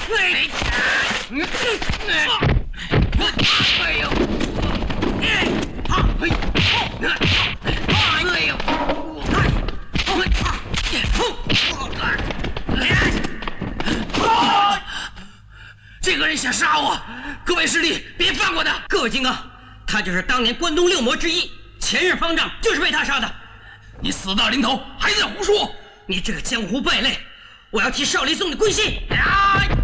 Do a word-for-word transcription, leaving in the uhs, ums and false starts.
哎呦！哎，好，哎，哎呦！这个人想杀我，各位师弟别放过他！ 各位金刚，他就是当年关东六魔之一，前任方丈就是被他杀的。 你死到临头还在胡说！ 你这个江湖败类，我要替少林宗你归西！ 啊